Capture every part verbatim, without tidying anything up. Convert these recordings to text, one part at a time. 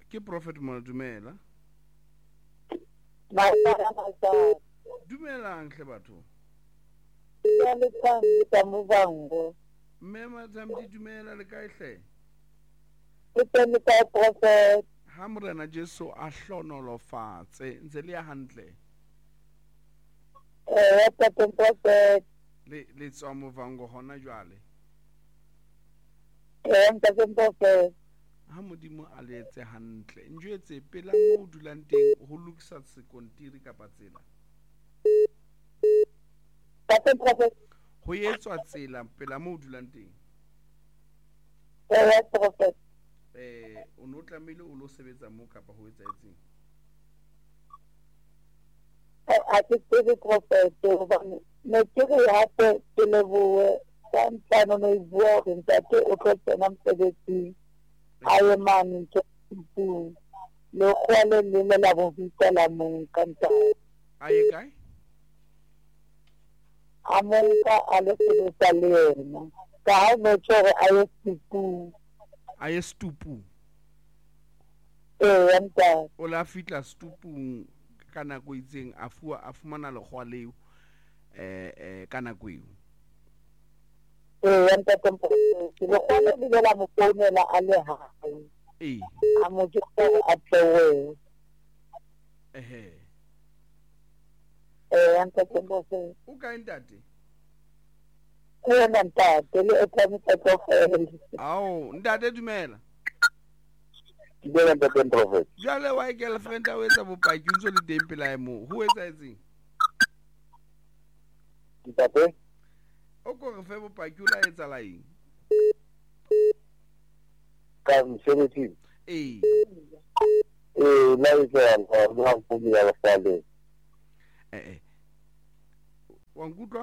Ke Prophet Dumela. Maitara maitara. Dumelang hle batho. Ya le tsambi tsa Muvhango. Mme Matsamdi dumela le kae hle? Ke teng le kae Prophet? Ha Morena Jesu a hlonolofatse ntse le ya hantle. Eh, ya teng Prophet. Le le tswa Muvhango hona jwale. Eh, nka teng Prophet. Ha Modimo a le etse hantle. Njwetse pela mo dulang teng ho lokisa sekontiri kapa tsela. Ka teng Prophet. Ho etswa tsela pela mo dulang teng. Eh, Prophet. Eh, o no tlamehile o lo sebetsa mo kapa ho etsa etseng? A ke tsebe Prophet hobane ne ke re hape ke lebohe ka ntlhano no e bua hore ntate o tlo tsena mosebetsing a ye mane ke puong le kgwa le lele la bo bitela mong ka ntate A ye kae? a monka a le sebetsa le yena ka ha no tshwere a ye setupung. A ye stupu. Ee ntate. O la fitla stupung ka nako itseng a fuwa a fumana lekgwa leo eh eh ka nako eo. Ee ntate Prophet lekgwa le lele la mo founela a le hae. Eh. A mo jwetsa hore a tlohe. Ehe. Eh ntate Prophet. O kae ntate? Ke yena ntate le etlamisa Prophet. Ao ntate dumela. Dumela ntate Prophet. Jwale wa girlfriend a o etsa bopaki o ntso le teng pela mo. Ho etsa etseng? Ntate O ko re fe bopaki o la etsa la eng? ka mosebetsing. Eh. Eh la etsa la mpumi ya basale. Eh eh. Wa nkutlwa?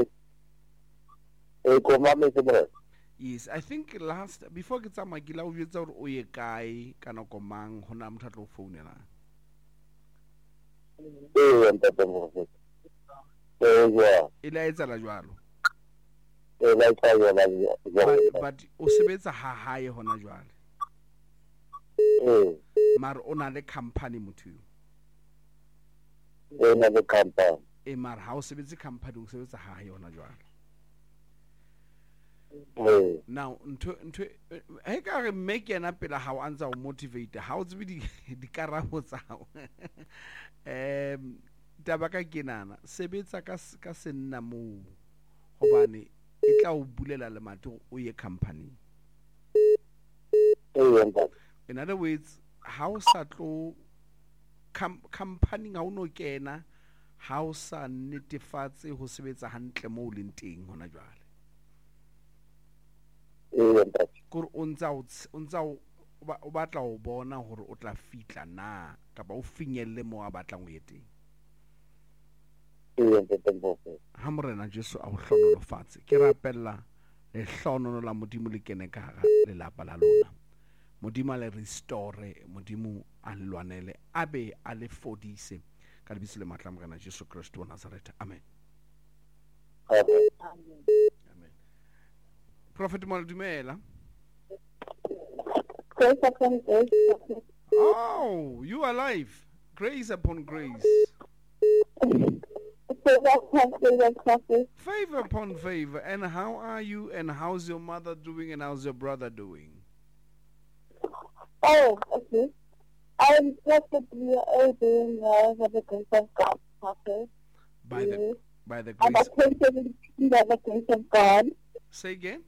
Eh koma me se mo. Yes, I think last before ke tsamaya ke la o jwetsa hore o ye kae kana ko mang hona motho a tlo founela. Eh ntate Prophet. Eh ya. E la etsa la jwalo. Eh la etsa ya la But, but o sebetsa ha hae hona jwale. Eh. Mar o na le company motho. Eh na le company. E mar ha o sebetse company o sebetsa ha hae hona jwale. Eh. Now ntho ntho he ka re mme ke yena pela ha o antsa o motivate ha o tsebe di di karabo tsa hao. Em taba ka ke nana sebetsa ka ka senna mo hobane e tla o bulela le matlo o ye company. Eh ntate. In other words ha o sa tlo company ha o no kena ha o sa netefatse ho sebetsa hantle mo o leng teng hona jwale. Eh ntate. Kore o ntsa o ntsa o batla o bona hore o tla fitla na kapa o finyelle mo a batlang o ye teng. Eh ntate Prophet. Ha Morena Jesu a o hlonolofatse ke rapella le hlonono la Modimo le kene ka hara lelapa la lona. Modimo a le restore, Modimo a lwanele abe a le fodise ka lebitso le matla a Morena Jesu Kristo wa Nazareth. Amen. Amen. Amen. Prophet Dumela. Grace upon grace. Oh, you are alive. Grace upon grace. Favor upon favor. And how are you? And how's your mother doing? And how's your brother doing? Oh, okay. I'm perfectly doing uh, by the grace of God. Okay. By the Yes. by the I'm grace. acquainted by the grace of God. Say again.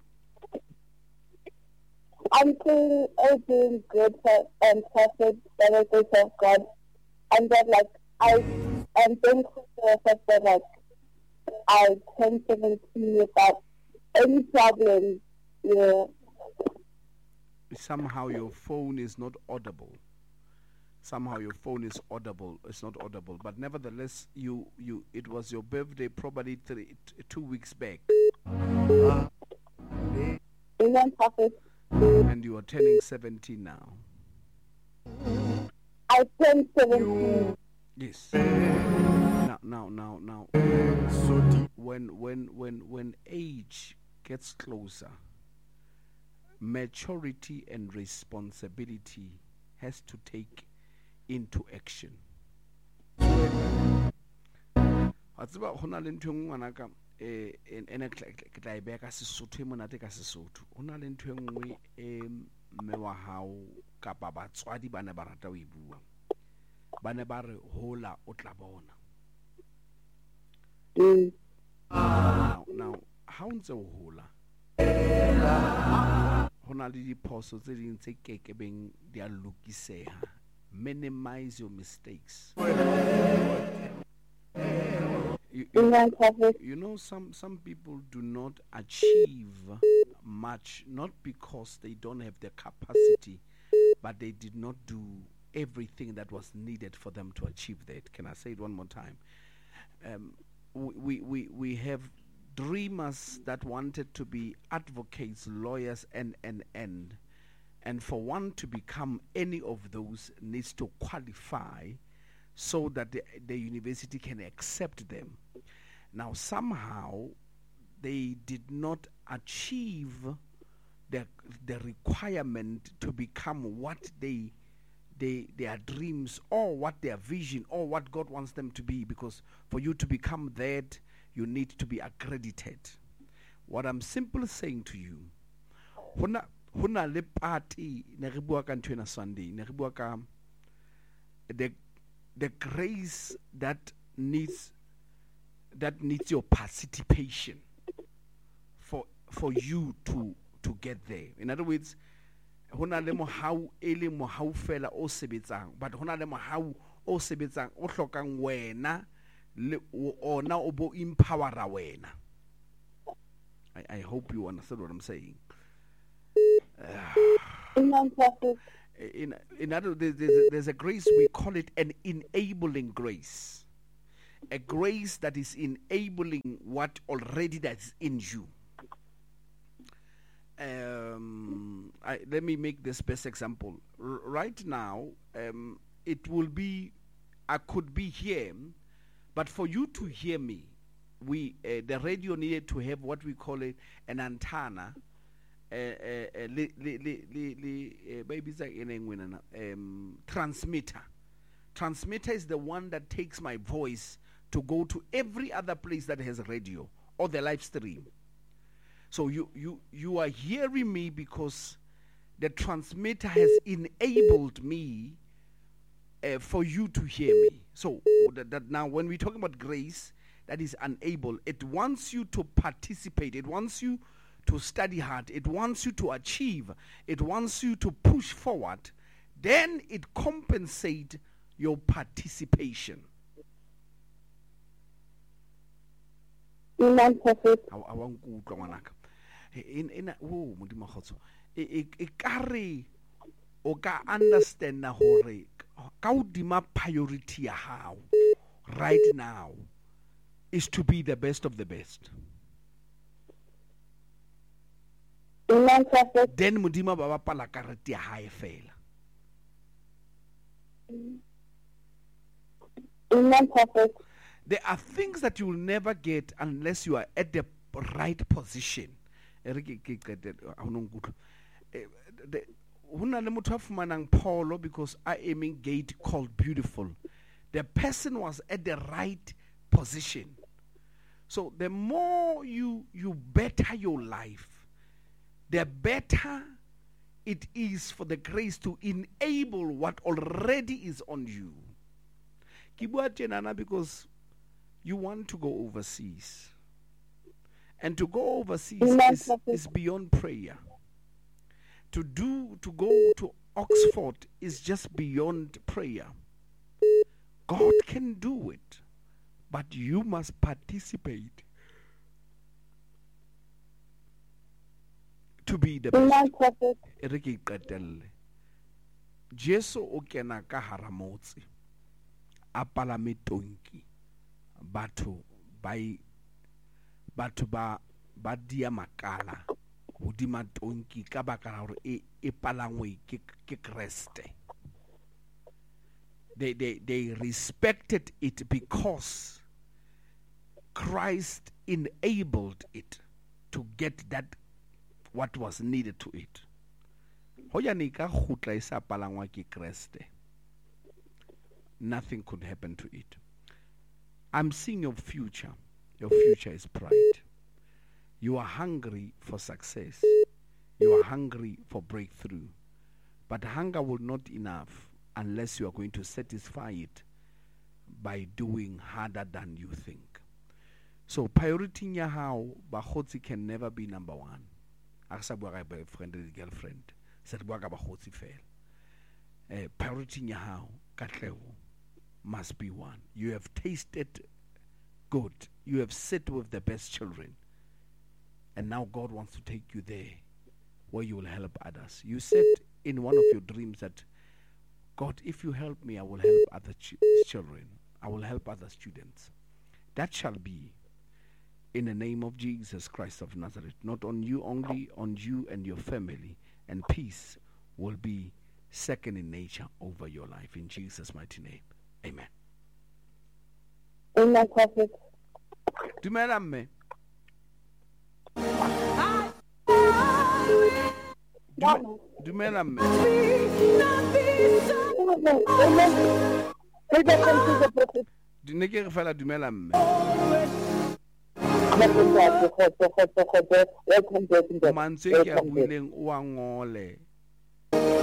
I'm doing uh, doing good and perfect by the grace of God. And that like I am thankful for the fact that like I turned seventeen without any problems. Yeah. Somehow your phone is not audible. Somehow your phone is audible. It's not audible, but nevertheless, you you it was your birthday probably three, t- two weeks back, Amen, Prophet. and you are turning seventeen now. I turned seventeen. Yes. Now, now, now, now. When when when when age gets closer, maturity and responsibility has to take into action. Wa tseba go na le ntho engwe ngwanaka eh ene ke tla e bea ka Sesotho e monate ka Sesotho. Go na le ntho engwe e mme wa hao kapa batswadi ba ne ba rata o e bua. Ba ne ba re hola o tla bona. Mm. Now, now ha o ntse o hola ho na le diphoso tse ding tse keke beng di a lokiseha. Minimize your mistakes. You, you, you know, some some people do not achieve much, not because they don't have the capacity, but they did not do everything that was needed for them to achieve that. Can I say it one more time? Um, we, we, we have dreamers that wanted to be advocates, lawyers, and, and, and. And for one to become any of those needs to qualify so that the, the university can accept them. Now, somehow, they did not achieve the, the requirement to become what they, they, their dreams or what their vision or what God wants them to be, because for you to become that, you need to be accredited. What I'm simply saying to you, hona hona le party ne re bua ka ntwe na Sunday, ne re bua ka the the grace that needs that needs your participation for for you to to get there. In other words, hona le mohau e le mohau fela o sebetsang, but hona le mohau o sebetsang o hlokang wena le ona o bo empowera wena. I, I hope you understand what I'm saying. Uh, in in other there's, there's a grace, we call it an enabling grace, a grace that is enabling what already that's in you. Um, I, let me make this best example. R- right now, um, it will be, I could be here, but for you to hear me, we uh, the radio needed to have what we call it an antenna. Uh, uh, uh, um, transmitter. Transmitter is the one that takes my voice to go to every other place that has a radio or the live stream. So you you you are hearing me because the transmitter has enabled me uh, for you to hear me. So that, that now when we're talking about grace, that is unable. It wants you to participate. It wants you to study hard. It wants you to achieve. It wants you to push forward. Then it compensates your participation. Amen, Prophet. In in oh modimo khotso e e kare o ka understand na hore ka udima priority ya hao right now is to be the best of the best. Amen, Prophet. Then modimo ba bapala karete ya hae fela. Amen, Prophet. There are things that you will never get unless you are at the right position. Paulo, because I am in gate called beautiful. The person was at the right position. So the more you you better your life, the better it is for the grace to enable what already is on you. Because you want to go overseas. And to go overseas is, is beyond prayer. To do to go to Oxford is just beyond prayer. God can do it, but you must participate to be the best. Jesu o kena ka hara motse a palame tonki, batho bai batho ba ba dia makala hodima tonki ka baka la hore e e palangwe ke ke Kriste. They they they respected it because Christ enabled it to get that what was needed to it. ho ya ne ka khutla e sa palangwa ke Kreste, nothing could happen to it. I'm seeing your future. Your future is bright. You are hungry for success. You are hungry for breakthrough. But hunger will not be enough unless you are going to satisfy it by doing harder than you think. So priority in your how bahotsi can never be number one. Aksa bua ka boyfriend and girlfriend. Set bua ka bahotsi fail. Uh, priority in your how katleho must be one. You have tasted good. You have sat with the best children. And now God wants to take you there where you will help others. You said in one of your dreams that, God, if you help me, I will help other ch- children. I will help other students. That shall be in the name of Jesus Christ of Nazareth. Not on you only, on you and your family. And peace will be second in nature over your life. In Jesus' mighty name. Amen. Amen, prophet. Dumela mme. Du- Dumela mme. Di ne ke re fela dumela mme. Mantswe ke a buileng o a ngole.